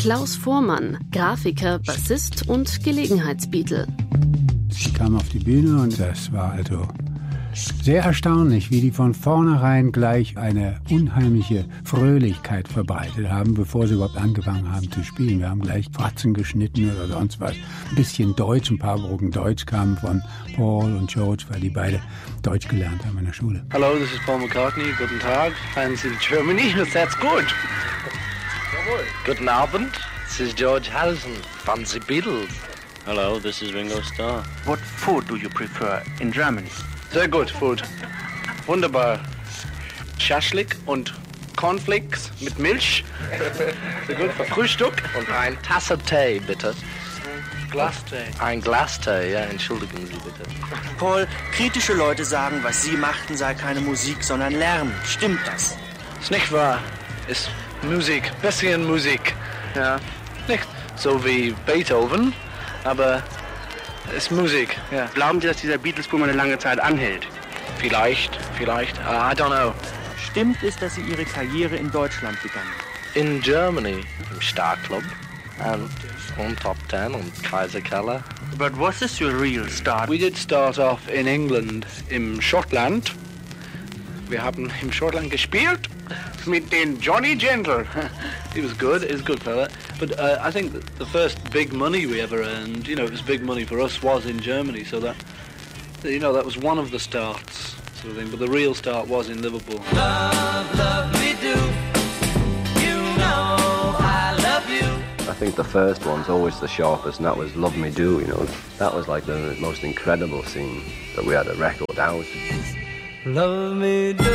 Klaus Voormann, Grafiker, Bassist und Gelegenheitsbeatle. Ich kam auf die Bühne und das war also sehr erstaunlich, wie die von vornherein gleich eine unheimliche Fröhlichkeit verbreitet haben, bevor sie überhaupt angefangen haben zu spielen. Wir haben gleich Fratzen geschnitten oder sonst was. Ein bisschen Deutsch, ein paar Brocken Deutsch kamen von Paul und George, weil die beide Deutsch gelernt haben in der Schule. Hello, this is Paul McCartney. Guten Tag. Fans in Germany. That's good. Guten Abend. This is George Harrison. Fans the Beatles. Hello, this is Ringo Starr. What food do you prefer in Germany? Sehr gut, Food. Wunderbar. Schaschlik und Cornflakes mit Milch. Sehr gut für Frühstück. Und ein Tasse Tee, bitte. Glastee. Ein Glastee, ja, entschuldigen Sie bitte. Paul, kritische Leute sagen, was Sie machten, sei keine Musik, sondern Lärm. Stimmt das? Ist nicht wahr. Ist Musik. Bisschen Musik. Ja. Nicht so wie Beethoven, aber ist Musik, ja. Glauben Sie, dass dieser Beatles-Boom eine lange Zeit anhält? Vielleicht. I don't know. Stimmt es, dass Sie Ihre Karriere in Deutschland begannen? In Germany, im Star Club und Top Ten und Kaiserkeller. But was this your real start? We did start off in England, im Schottland. Wir haben im Schottland gespielt mit den Johnny Gentle. He was good fella. But I think the first big money we ever earned, it was big money for us, was in Germany. So that was one of the starts, sort of thing. But the real start was in Liverpool. Love me do. You know I love you. I think the first one's always the sharpest, and that was Love Me Do, That was like the most incredible scene that we had a record out. Love me do.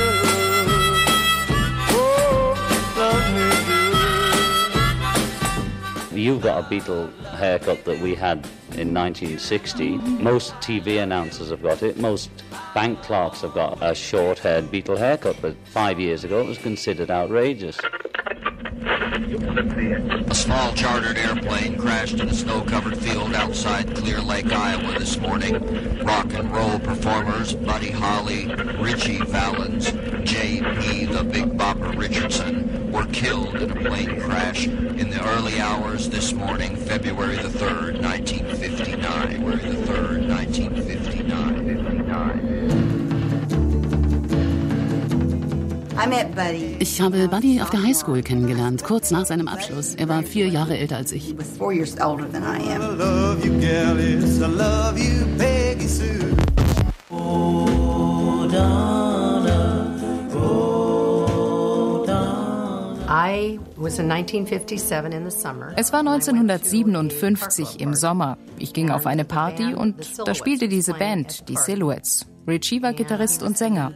Oh, love me do. You've got a Beatle haircut that we had in 1960. Most TV announcers have got it. Most bank clerks have got a short-haired Beatle haircut, but 5 years ago it was considered outrageous. A small chartered airplane crashed in a snow-covered field outside Clear Lake, Iowa this morning. Rock and roll performers Buddy Holly, Richie Valens, J.P. the Big Bopper Richardson were killed in a plane crash in the early hours this morning, February the 3rd, 1959. February the 3rd, 1959. Ich habe Buddy auf der Highschool kennengelernt, kurz nach seinem Abschluss. Er war 4 Jahre älter als ich. Es war 1957 im Sommer. Ich ging auf eine Party und da spielte diese Band, die Silhouettes. Richie war Gitarrist und Sänger.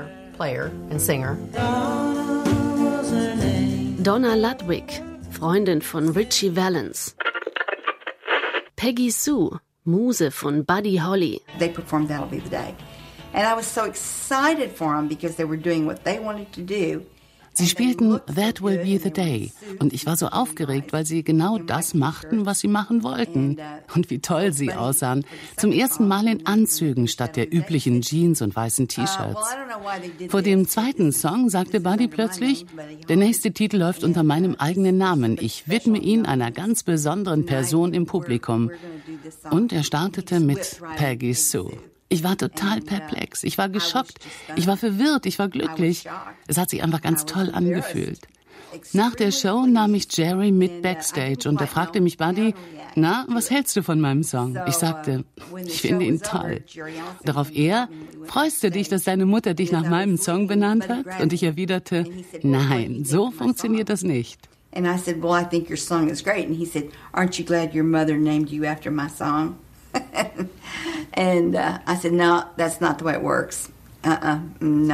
Donna Ludwig, Freundin von Richie Valens. Peggy Sue, Muse von Buddy Holly. They performed That'll Be the Day. And I was so excited for them because they were doing what they wanted to do. Sie spielten That Will Be the Day und ich war so aufgeregt, weil sie genau das machten, was sie machen wollten. Und wie toll sie aussahen. Zum ersten Mal in Anzügen statt der üblichen Jeans und weißen T-Shirts. Vor dem zweiten Song sagte Buddy plötzlich, der nächste Titel läuft unter meinem eigenen Namen. Ich widme ihn einer ganz besonderen Person im Publikum. Und er startete mit Peggy Sue. Ich war total perplex, ich war geschockt, ich war verwirrt, ich war glücklich. Es hat sich einfach ganz toll angefühlt. Nach der Show nahm ich Jerry mit backstage und er fragte mich, Buddy, na, was hältst du von meinem Song? Ich sagte, ich finde ihn toll. Darauf er, freust du dich, dass deine Mutter dich nach meinem Song benannt hat? Und ich erwiderte, nein, so funktioniert das nicht. And I said, well, I think your song is great. And he said, aren't you glad your mother named you after my song? And I said, no, that's not the way it works. No.